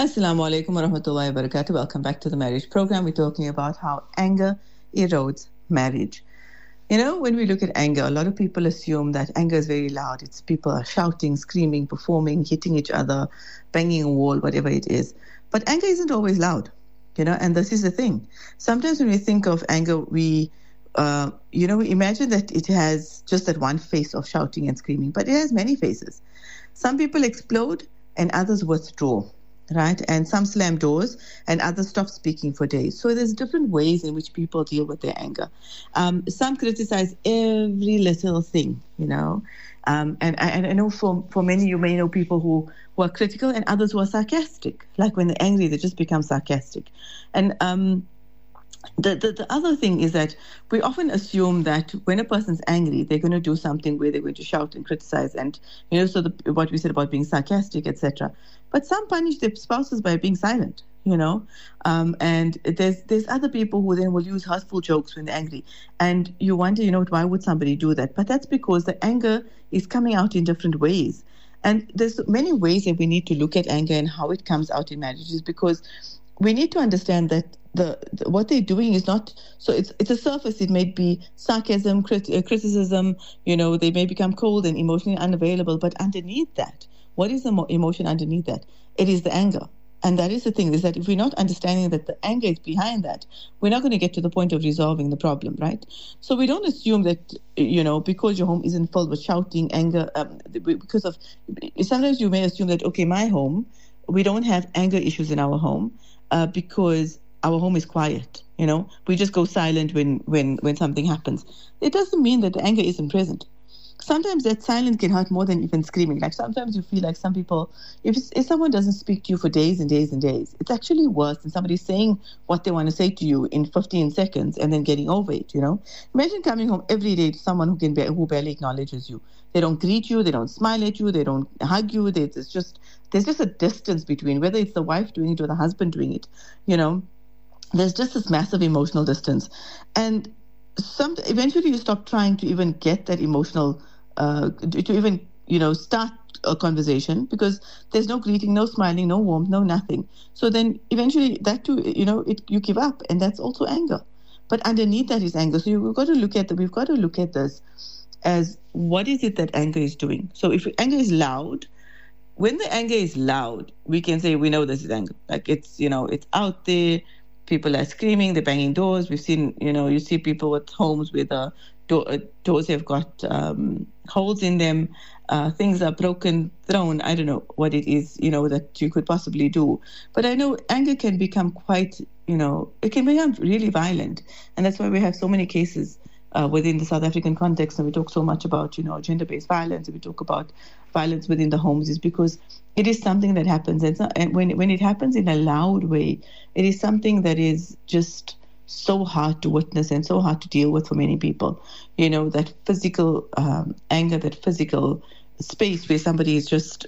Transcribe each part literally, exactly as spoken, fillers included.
Assalamu alaikum wa rahmatullahi wa barakatuh. Welcome back to the marriage program. We're talking about how anger erodes marriage. You know, when we look at anger, a lot of people assume that anger is very loud. It's people are shouting, screaming, performing, hitting each other, banging a wall, whatever it is. But anger isn't always loud, you know, and this is the thing. Sometimes when we think of anger, we, uh, you know, we imagine that it has just that one face of shouting and screaming, but it has many faces. Some people explode and others withdraw, right? And some slam doors and others stop speaking for days. So there's different ways in which people deal with their anger. Um, some criticize every little thing, you know. Um, and, and I know for, for many, you may know people who, who are critical and others who are sarcastic. Like when they're angry, they just become sarcastic. And um, the, the, the other thing is that we often assume that when a person's angry, they're going to do something where they're going to shout and criticize and, you know, so the, what we said about being sarcastic, et cetera. But some punish their spouses by being silent, you know. Um, and there's there's other people who then will use hurtful jokes when they're angry. And you wonder, you know, why would somebody do that? But that's because the anger is coming out in different ways. And there's many ways that we need to look at anger and how it comes out in marriages, because we need to understand that the, the what they're doing is not so it's it's a surface. It may be sarcasm, crit, uh, criticism, you know, they may become cold and emotionally unavailable, but underneath that, what is the mo- emotion underneath that? It is the anger. And that is the thing, is that if we're not understanding that the anger is behind that, we're not going to get to the point of resolving the problem, right? So we don't assume that, you know, because your home isn't filled with shouting, anger, um, because of, sometimes you may assume that, okay, my home, we don't have anger issues in our home uh, because our home is quiet, you know, we just go silent when, when, when something happens. It doesn't mean that the anger isn't present. Sometimes that silence can hurt more than even screaming. Like sometimes you feel like some people, if, if someone doesn't speak to you for days and days and days, it's actually worse than somebody saying what they want to say to you in fifteen seconds and then getting over it, you know. Imagine coming home every day to someone who can be, who barely acknowledges you. They don't greet you, they don't smile at you, they don't hug you. They, it's just, there's just a distance between, whether it's the wife doing it or the husband doing it, you know. There's just this massive emotional distance. And some eventually you stop trying to even get that emotional uh to even, you know, start a conversation, because there's no greeting, no smiling, no warmth, no nothing. So then eventually that too, you know, it you give up, and that's also anger. But underneath that is anger. So you've got to look at the, we've got to look at this as, what is it that anger is doing? So if anger is loud, when the anger is loud, we can say we know this is anger. Like it's, you know, it's out there. People are screaming, they're banging doors. We've seen, you know, you see people with homes where the do- uh, doors have got um, holes in them. Uh, things are broken, thrown. I don't know what it is, you know, that you could possibly do. But I know anger can become quite, you know, it can become really violent. And that's why we have so many cases uh, within the South African context. And we talk so much about, you know, gender-based violence. And we talk about violence within the homes, is because it is something that happens. And, so, and when, when it happens in a loud way, it is something that is just so hard to witness and so hard to deal with for many people. You know, that physical um, anger, that physical space where somebody is just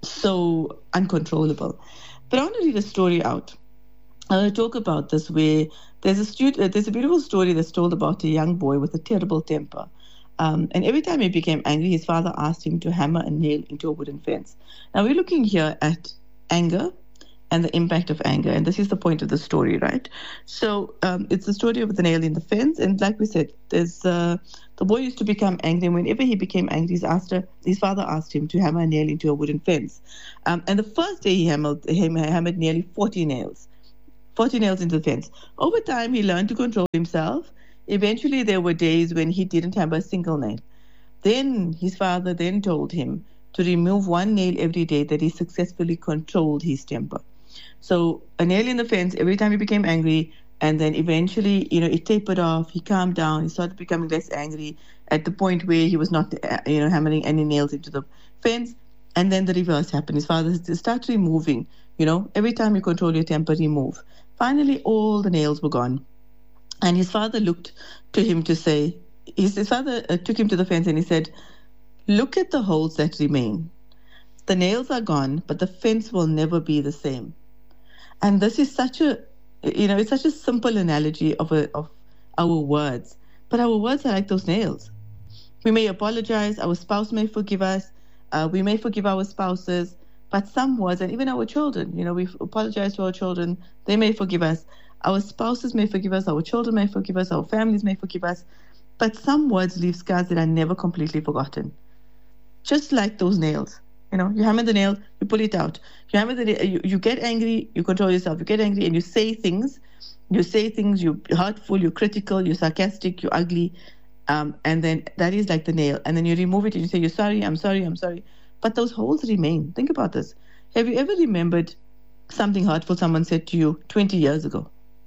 so uncontrollable. But I want to read a story out. I want to talk about this, where there's a student, there's a beautiful story that's told about a young boy with a terrible temper. Um, and every time he became angry, his father asked him to hammer a nail into a wooden fence. Now we're looking here at anger and the impact of anger. And this is the point of the story, right? So um, it's the story of the nail in the fence. And like we said, there's uh, the boy used to become angry. And whenever he became angry, his, asked her, his father asked him to hammer a nail into a wooden fence. Um, and the first day he hammered, he hammered nearly forty nails. forty nails into the fence. Over time, he learned to control himself. Eventually, there were days when he didn't hammer a single nail. Then his father then told him to remove one nail every day, that he successfully controlled his temper. So a nail in the fence every time he became angry, and then eventually, you know, it tapered off. He calmed down. He started becoming less angry at the point where he was not, uh, you know, hammering any nails into the fence. And then the reverse happened. His father started removing, you know, every time you control your temper, remove. Finally, all the nails were gone. And his father looked to him to say, his, his father uh, took him to the fence and he said, "Look at the holes that remain. The nails are gone, but the fence will never be the same." And this is such a, you know, it's such a simple analogy of a, of our words. But our words are like those nails. We may apologize. Our spouse may forgive us. Uh, we may forgive our spouses. But some words, and even our children, you know, we apologize to our children. They may forgive us. Our spouses may forgive us. Our children may forgive us. Our families may forgive us. But some words leave scars that are never completely forgotten. Just like those nails. You know, you hammer the nail, you pull it out. You hammer the nail, you, you get angry, you control yourself. You get angry and you say things. You say things, you're hurtful, you're critical, you're sarcastic, you're ugly. Um, and then that is like the nail. And then you remove it and you say, you're sorry, I'm sorry, I'm sorry. But those holes remain. Think about this. Have you ever remembered something hurtful someone said to you twenty years ago?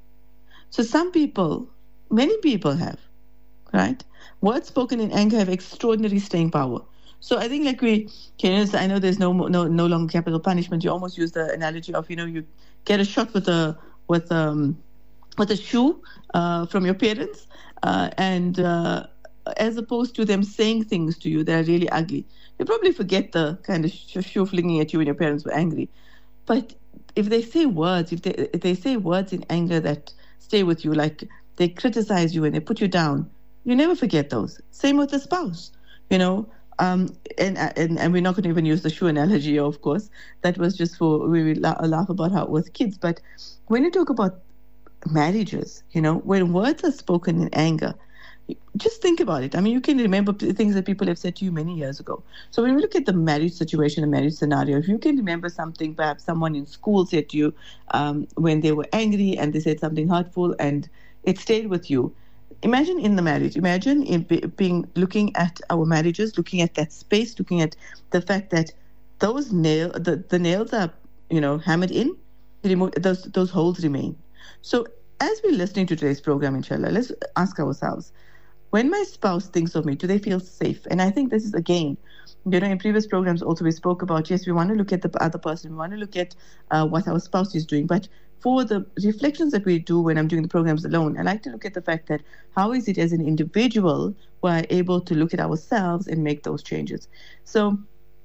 So some people, many people have, right? Words spoken in anger have extraordinary staying power. So I think like we, you know, I know there's no no no longer capital punishment. You almost use the analogy of, you know, you get a shot with a with um with a shoe uh, from your parents, uh, and uh, as opposed to them saying things to you that are really ugly. You probably forget the kind of shoe flinging at you when your parents were angry. But if they say words, if they if they say words in anger that stay with you, like they criticize you and they put you down, you never forget those. Same with the spouse, you know. Um, and, and and we're not going to even use the shoe analogy, of course. That was just for, we will la- laugh about how with kids. But when you talk about marriages, you know, when words are spoken in anger, just think about it. I mean, you can remember things that people have said to you many years ago. So when we look at the marriage situation, a marriage scenario, if you can remember something perhaps someone in school said to you um, when they were angry and they said something hurtful and it stayed with you, imagine in the marriage, imagine in being looking at our marriages, looking at that space, looking at the fact that those nail the, the nails are, you know, hammered in, remove, those those holes remain. So as we're listening to today's program, inshallah, let's ask ourselves, when my spouse thinks of me, do they feel safe? And I think this is, again, you know, in previous programs also we spoke about, yes, we want to look at the other person, we want to look at uh, what our spouse is doing, but for the reflections that we do when I'm doing the programs alone, I like to look at the fact that how is it as an individual we're able to look at ourselves and make those changes. So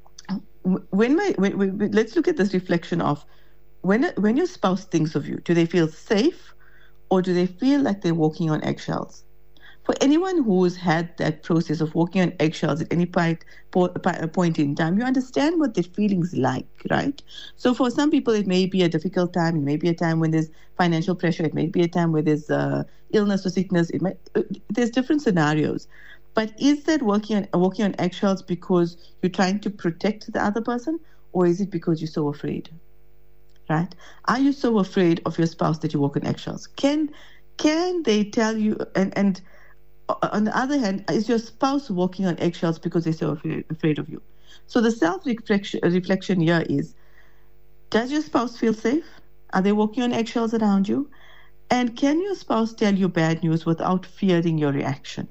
when my when, when, let's look at this reflection of when when your spouse thinks of you, do they feel safe or do they feel like they're walking on eggshells? For anyone who's had that process of walking on eggshells at any point, point in time, you understand what the feeling's like, right? So for some people, it may be a difficult time. It may be a time when there's financial pressure. It may be a time where there's uh, illness or sickness. It might, uh, there's different scenarios. But is that walking on, walking on eggshells because you're trying to protect the other person, or is it because you're so afraid, right? Are you so afraid of your spouse that you walk on eggshells? Can can they tell you, and and on the other hand, is your spouse walking on eggshells because they're so afraid, afraid of you? So the self-reflection reflection here is, does your spouse feel safe? Are they walking on eggshells around you? And can your spouse tell you bad news without fearing your reaction?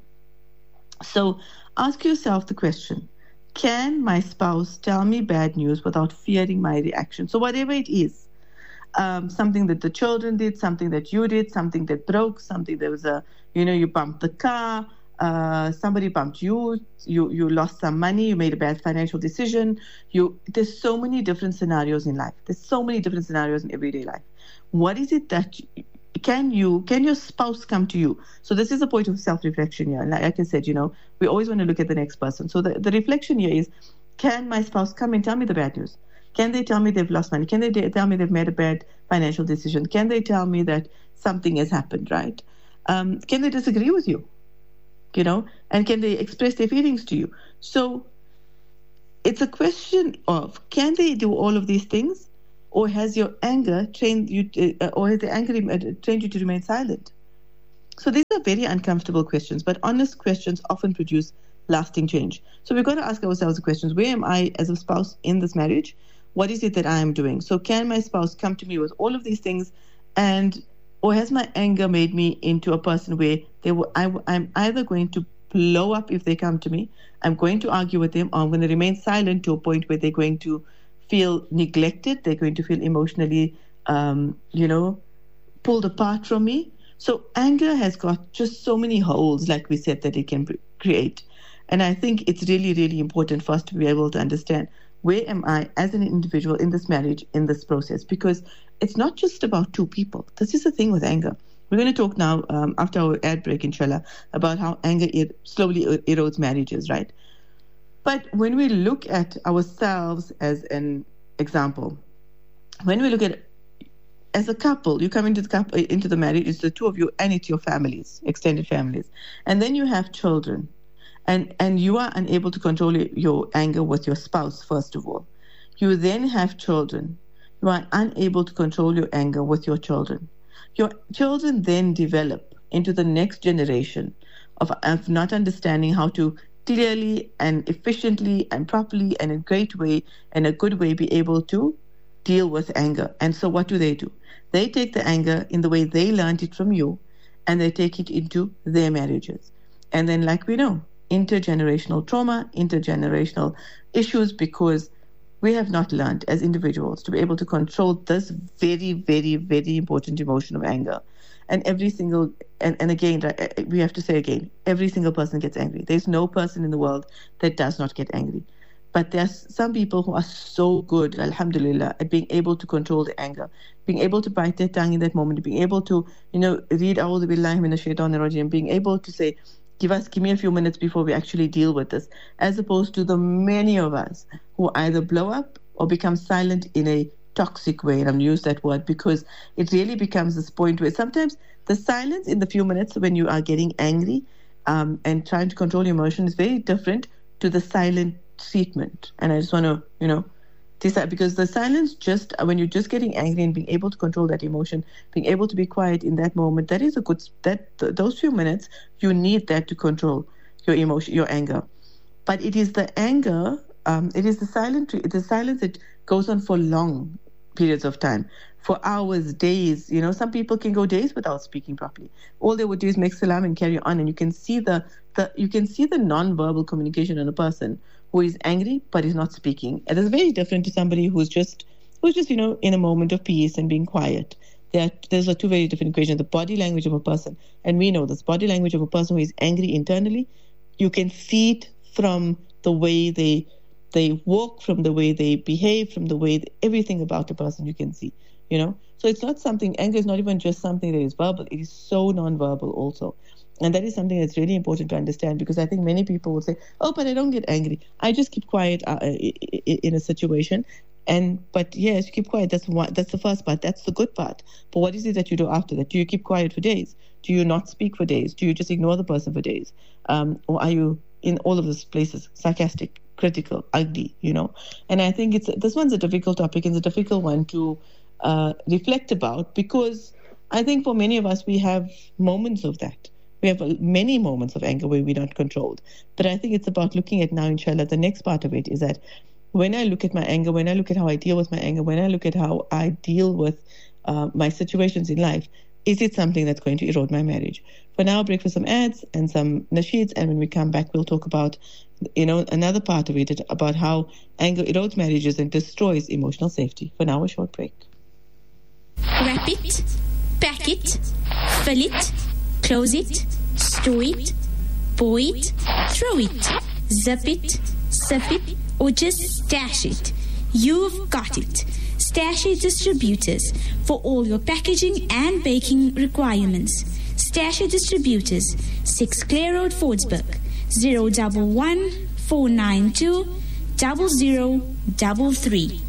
So ask yourself the question, can my spouse tell me bad news without fearing my reaction? So whatever it is, Um, something that the children did, something that you did, something that broke, something that was a, you know, you bumped the car, uh, somebody bumped you, you you lost some money, you made a bad financial decision. You there's so many different scenarios in life. There's so many different scenarios in everyday life. What is it that you, can you can your spouse come to you? So this is a point of self-reflection here. Like I said, you know, we always want to look at the next person. So the, the reflection here is, can my spouse come and tell me the bad news? Can they tell me they've lost money? Can they tell me they've made a bad financial decision? Can they tell me that something has happened, right? Um, can they disagree with you? You know, and can they express their feelings to you? So it's a question of, can they do all of these things, or has your anger trained you, to, uh, or has the anger trained you to remain silent? So these are very uncomfortable questions, but honest questions often produce lasting change. So we've got to ask ourselves the questions: where am I as a spouse in this marriage? What is it that I am doing? So can my spouse come to me with all of these things, and or has my anger made me into a person where they will, I, I'm either going to blow up if they come to me, I'm going to argue with them, or I'm going to remain silent to a point where they're going to feel neglected, they're going to feel emotionally, um, you know, pulled apart from me. So anger has got just so many holes, like we said, that it can create. And I think it's really, really important for us to be able to understand, where am I as an individual in this marriage, in this process? Because it's not just about two people. This is the thing with anger. We're going to talk now, um, after our ad break, inshallah, about how anger er- slowly erodes marriages, right? But when we look at ourselves as an example, when we look at as a couple, you come into the couple, into the marriage, it's the two of you and it's your families, extended families. And then you have children. And, and you are unable to control your anger with your spouse, first of all. You then have children. You are unable to control your anger with your children. Your children then develop into the next generation of, of not understanding how to clearly and efficiently and properly and in a great way and a good way be able to deal with anger. And so what do they do? They take the anger in the way they learned it from you, and they take it into their marriages. And then, like we know, intergenerational trauma, intergenerational issues, because we have not learned as individuals to be able to control this very, very, very important emotion of anger. And every single, and, and again, we have to say again, every single person gets angry. There's no person in the world that does not get angry. But there's some people who are so good, alhamdulillah, at being able to control the anger, being able to bite their tongue in that moment, being able to, you know, read A'udhu Billahi Minash Shaitanir Rajeem, being able to say, give us, give me a few minutes before we actually deal with this, as opposed to the many of us who either blow up or become silent in a toxic way. And I'm use that word because it really becomes this point where sometimes the silence in the few minutes when you are getting angry um, and trying to control your emotion is very different to the silent treatment. And I just want to, you know, decide, because the silence, just when you're just getting angry and being able to control that emotion, being able to be quiet in that moment, that is a good, that th- those few minutes, you need that to control your emotion, your anger. But it is the anger, um, it is the silent, the silence that goes on for long periods of time, for hours, days. You know, some people can go days without speaking properly. All they would do is make salam and carry on, and you can see the, the you can see the non-verbal communication in a person who is angry but is not speaking. And it's very different to somebody who's just, who's just, you know, in a moment of peace and being quiet. There, there's a two very different equations. The body language of a person, and we know this body language of a person who is angry internally, you can see it from the way they they walk, from the way they behave, from the way, everything about a person you can see, you know. So it's not something, anger is not even just something that is verbal. It is so non-verbal also. And that is something that's really important to understand, because I think many people will say, oh, but I don't get angry. I just keep quiet uh, in a situation. And but yes, you keep quiet. That's one, that's the first part. That's the good part. But what is it that you do after that? Do you keep quiet for days? Do you not speak for days? Do you just ignore the person for days? Um, or are you in all of those places, sarcastic, critical, ugly, you know? And I think it's this one's a difficult topic, and it's a difficult one to uh, reflect about, because I think for many of us, we have moments of that. We have many moments of anger where we're not controlled. But I think it's about looking at now, inshallah, the next part of it is that when I look at my anger, when I look at how I deal with my anger, when I look at how I deal with uh, my situations in life, is it something that's going to erode my marriage? For now, I'll break for some ads and some nasheeds, and when we come back, we'll talk about, you know, another part of it, about how anger erodes marriages and destroys emotional safety. For now, a short break. Wrap it, pack it, fill it, close it, store it, pour it, throw it, zip it, sip it, or just stash it. You've got it. Stash-it Distributors for all your packaging and baking requirements. Stash-it Distributors, six Clare Road, Fordsburg, zero one one, four nine two, zero zero three three.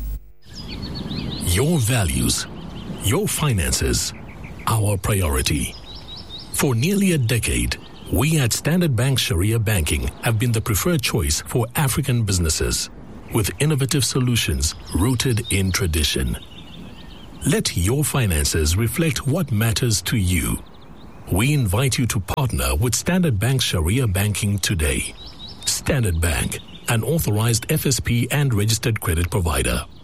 Your values, your finances, our priority. For nearly a decade, we at Standard Bank Sharia Banking have been the preferred choice for African businesses, with innovative solutions rooted in tradition. Let your finances reflect what matters to you. We invite you to partner with Standard Bank Sharia Banking today. Standard Bank, an authorized F S P and registered credit provider.